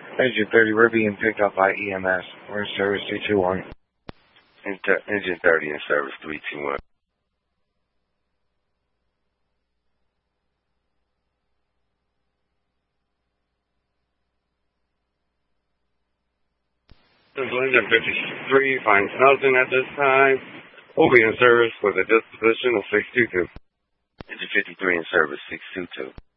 Engine 30, we're being picked up by EMS. We're in service 321. Engine 30 in service 321. Engine 53 finds nothing at this time. We'll be in service with a disposition of 622. Engine 53 in service 622.